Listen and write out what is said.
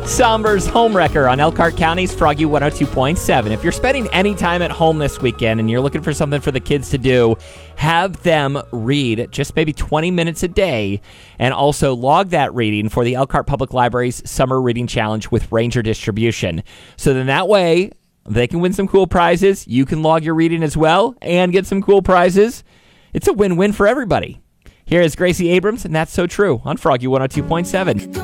Somber's Homewrecker on Elkhart County's Froggy 102.7. If you're spending any time at home this weekend and you're looking for something for the kids to do, have them read just maybe 20 minutes a day, and also log that reading for the Elkhart Public Library's Summer Reading Challenge with Ranger Distribution. So then that way, they can win some cool prizes. You can log your reading as well and get some cool prizes. It's a win-win for everybody. Here is Gracie Abrams, and That's So True on Froggy 102.7.